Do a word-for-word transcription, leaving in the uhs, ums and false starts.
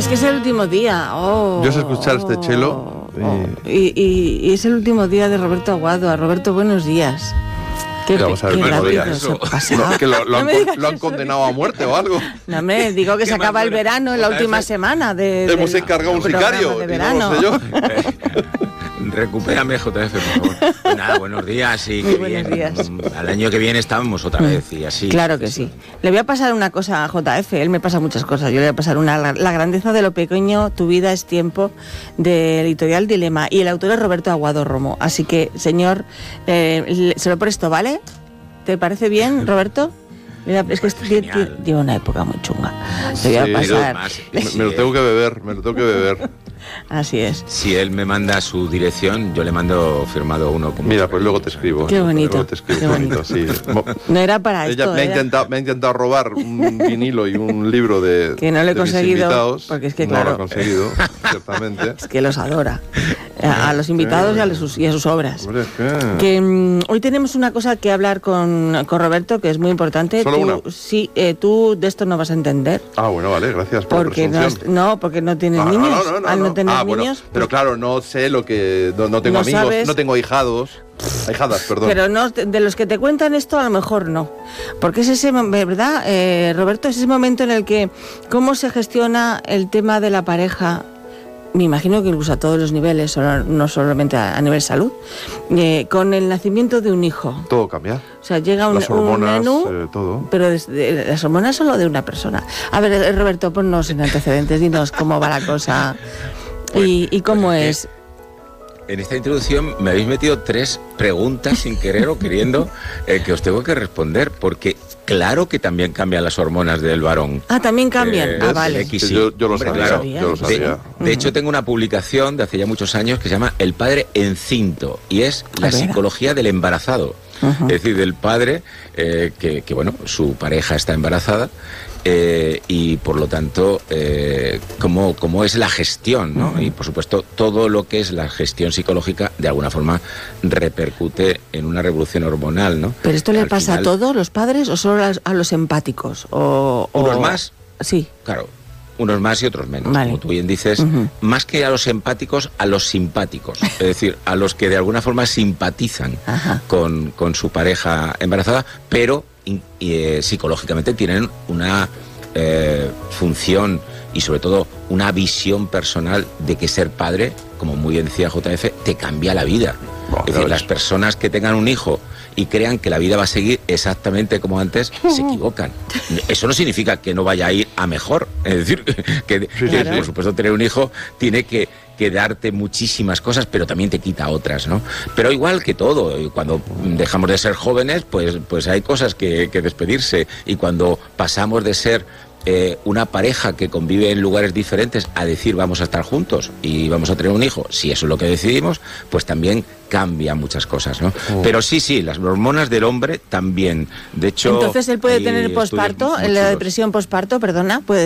Es que es el último día. Oh, Yo sé escuchar oh, este chelo. Y... oh. Y, y, y es el último día de Roberto Aguado. A Roberto, buenos días. Qué, ¿Qué vamos a ver, qué buenos rápido días? se ha pasado. No, que lo, lo, No han, me digas lo han eso, condenado a muerte o algo. No, hombre, digo que se acaba el verano en la última semana de... Hemos de, encargado un programa sicario, de y verano. no lo sé yo. Recupérame, J F, por favor. Nada, buenos días y Muy qué buenos bien. días. Al año que viene estamos otra vez y así. Claro que sí. Le voy a pasar una cosa a J F, él me pasa muchas cosas. Yo le voy a pasar una, la, la grandeza de lo pequeño, tu vida es tiempo, de Editorial Dilema, y el autor es Roberto Aguado Romo. Así que, señor, eh, se lo presto, ¿vale? ¿Te parece bien, Roberto? Mira, es que este, lleva una época muy chunga. Le voy a Sí, pasar. Más, Me, me lo tengo que beber, me lo tengo que beber. Así es. Si él me manda su dirección, yo le mando firmado uno. Como Mira, pues luego te escribo. Qué bonito, Luego te escribo, qué bonito. sí. No era para Ella esto. me, ha era... intentado, me ha intentado robar un vinilo y un libro de que no le he de mis conseguido, invitados. porque es que no claro, lo ha conseguido, ciertamente. Es que los adora. A, a los invitados y a, los, y a sus obras. Hombre, es que... Que um, hoy tenemos una cosa que hablar con, con Roberto, que es muy importante. ¿Solo tú, una? Sí, eh, tú de esto no vas a entender. Ah, bueno, vale, gracias por Porque la no, presunción. es- no, porque no tienes Ah, no, niños. no, no, no, Al no no. tener Ah, bueno, niños. pero pues- claro, no sé lo que... No, no tengo No amigos, sabes. no tengo hijados. Ahijadas, perdón. Pero no, de los que te cuentan esto, a lo mejor no. Porque es ese, mom- ¿verdad, eh, Roberto? Es ese momento en el que, ¿cómo se gestiona el tema de la pareja? Me imagino que incluso a todos los niveles, solo- no solamente a, a nivel salud, eh, con el nacimiento de un hijo. Todo cambia. O sea, llega un, Las un hormonas, menú, eh, todo. pero desde, las hormonas solo de una persona. A ver, eh, Roberto, ponnos en antecedentes, dinos cómo va la cosa y, y cómo Pues es. es que en esta introducción me habéis metido tres preguntas sin querer o queriendo eh, que os tengo que responder, porque claro que también cambian las hormonas del varón. Ah, también cambian. Eh, ah, el vale. X Y. Yo, yo lo Hombre, sabía, claro. yo lo De- sabía. De, de hecho, tengo una publicación de hace ya muchos años que se llama El padre encinto, y es la A ver. psicología del embarazado. Ujú. Es decir, del padre eh, que, que, bueno, su pareja está embarazada eh, y, por lo tanto, eh, cómo, cómo es la gestión, ¿no? Ujú. Y, por supuesto, todo lo que es la gestión psicológica, de alguna forma, repercute en una revolución hormonal, ¿no? ¿Pero esto le Al pasa final, a todos los padres o solo a los, a los empáticos? O, o- ¿Unos más? Sí. Claro, unos más y otros menos. Vale. Como tú bien dices, Ujú. más que a los empáticos, a los simpáticos. Es decir, a los que de alguna forma simpatizan Ajá. con, con su pareja embarazada, pero in- y, eh, psicológicamente tienen una eh, función y sobre todo una visión personal de que ser padre, como muy bien decía J F, te cambia la vida. Buah, Es ya decir, ves. las personas que tengan un hijo y crean que la vida va a seguir exactamente como antes, se equivocan. Eso no significa que no vaya a ir a mejor. Es decir, que, Sí, que, sí, por sí. supuesto tener un hijo tiene que, que darte muchísimas cosas, pero también te quita otras, ¿no? Pero igual que todo, y cuando dejamos de ser jóvenes, pues, pues hay cosas que, que despedirse. Y cuando pasamos de ser eh, una pareja que convive en lugares diferentes a decir vamos a estar juntos y vamos a tener un hijo, si eso es lo que decidimos, pues también cambian muchas cosas, ¿no? Oh. Pero sí, sí, las hormonas del hombre también. De hecho, Entonces él puede hay tener estudios posparto, muy la chulos. depresión posparto, perdona, puede